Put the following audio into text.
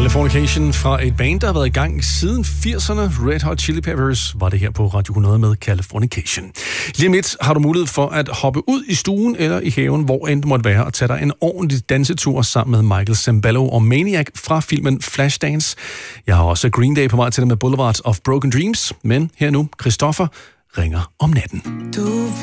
Californication fra et band, der har været i gang siden 80'erne. Red Hot Chili Peppers var det her på Radio 100 med Californication. Lige om lidt har du mulighed for at hoppe ud i stuen eller i haven, hvor end du måtte være, og tage dig en ordentlig dansetur sammen med Michael Sembello og Maniac fra filmen Flashdance. Jeg har også Green Day på vej til dig med Boulevard of Broken Dreams, men her nu, Christoffer ringer om natten.